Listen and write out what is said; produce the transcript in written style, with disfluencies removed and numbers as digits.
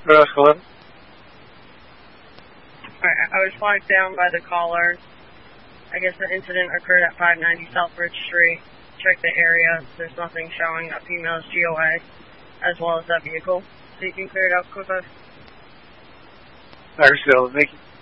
Oscar 11. Alright, I was flagged down by the caller. I guess the incident occurred at 590 South Bridge Street. Check the area. There's nothing showing that female's GOA, as well as that vehicle. So you can clear it out quicker. Oscar 11, thank you.